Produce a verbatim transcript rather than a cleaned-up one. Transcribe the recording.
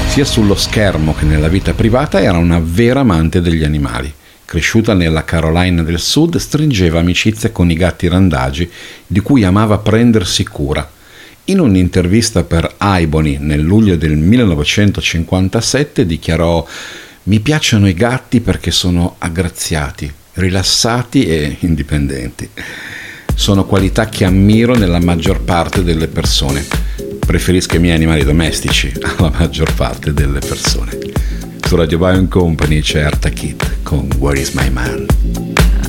Sia sullo schermo che nella vita privata era una vera amante degli animali. Cresciuta nella Carolina del Sud, stringeva amicizia con i gatti randagi, di cui amava prendersi cura. In un'intervista per Ibony nel luglio del millenovecentocinquantasette dichiarò: «Mi piacciono i gatti perché sono aggraziati, rilassati e indipendenti. Sono qualità che ammiro nella maggior parte delle persone. Preferisco i miei animali domestici alla maggior parte delle persone». Su Radio Bio Company c'è Eartha Kitt con Where is my man?